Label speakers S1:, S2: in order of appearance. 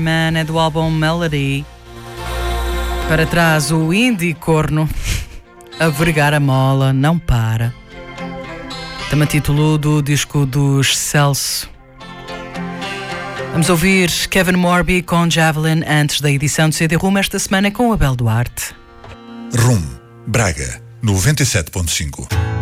S1: Man é do álbum Melody. Para trás o indie corno a vergar a mola, não para. Tema título do disco dos Celso. Vamos ouvir Kevin Morby com Javelin antes da edição de CD-RUM esta semana com Abel Duarte.
S2: RUM Braga 97.5.